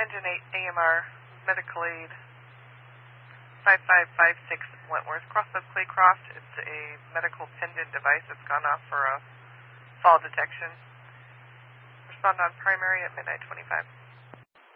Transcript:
Engine 8 AMR Medical Aid 5556 Wentworth, Crossroads Claycroft. It's a medical pendant device that's gone off for a fall detection. Respond on primary at midnight 25.